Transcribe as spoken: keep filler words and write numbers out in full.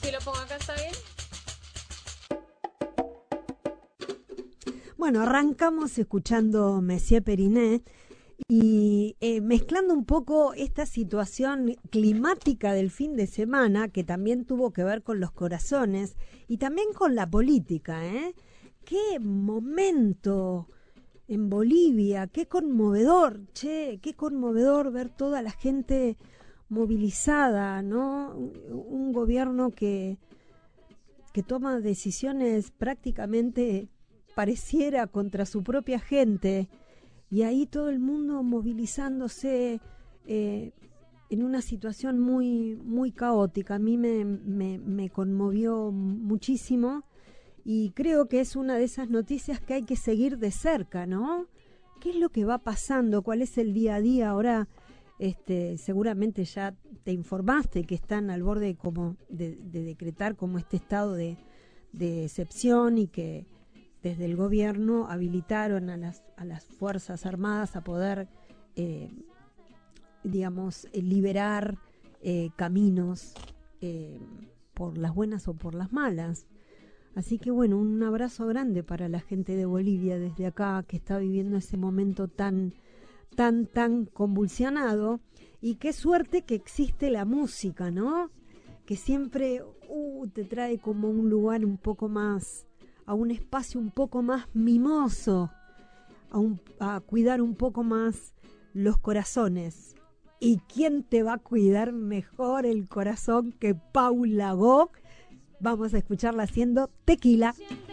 Si lo pongo acá, ¿está bien? Bueno, arrancamos escuchando Messier Periné y eh, mezclando un poco esta situación climática del fin de semana, que también tuvo que ver con los corazones y también con la política, ¿eh? ¡Qué momento en Bolivia! ¡Qué conmovedor, che! ¡Qué conmovedor ver toda la gente movilizada, ¿no? Un, un gobierno que, que toma decisiones prácticamente pareciera contra su propia gente, y ahí todo el mundo movilizándose eh, en una situación muy muy caótica. A mí me, me, me conmovió muchísimo y creo que es una de esas noticias que hay que seguir de cerca, ¿no? ¿Qué es lo que va pasando? ¿Cuál es el día a día? Ahora este, seguramente ya te informaste que están al borde como de, de decretar como este estado de, de excepción, y que desde el gobierno habilitaron a las, a las Fuerzas Armadas a poder, eh, digamos, eh, liberar eh, caminos eh, por las buenas o por las malas. Así que bueno, un abrazo grande para la gente de Bolivia desde acá, que está viviendo ese momento tan, tan, tan convulsionado. Y qué suerte que existe la música, ¿no? Que siempre uh, te trae como un lugar un poco más, a un espacio un poco más mimoso, a, un, a cuidar un poco más los corazones. ¿Y quién te va a cuidar mejor el corazón que Paula Go? Vamos a escucharla haciendo Tequila.